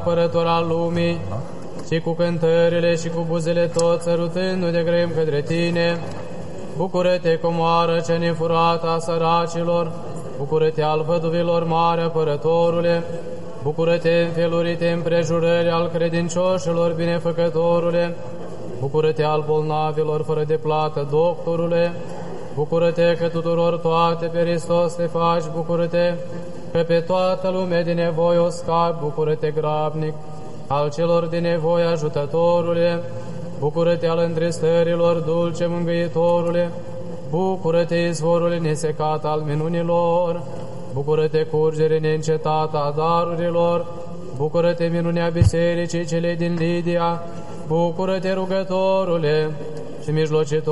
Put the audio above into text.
apărător al lumii, și cu cântările și cu buzele tot sărutându-ne de grem către Tine. Bucură-te, comoară cea nefurată a săracilor, bucură-te al văduvilor, mare apărătorule, bucură-te înfelurite împrejurări al credincioșilor, binefăcătorule, bucură-te al bolnavilor fără de plată, doctorule, bucură-te că tuturor toate pe Hristos te faci, bucură-te că pe toată lumea din nevoie o scapi, bucură-te grabnic al celor din nevoie, ajutătorule, bucură-te al întristărilor, dulce mângâietorule, bucură-te izvorul nesecat al minunilor, bucură-te curgere neîncetată a darurilor, bucură-te minunea bisericii cele din Lidia, bucură-te rugătorule și mijlocitor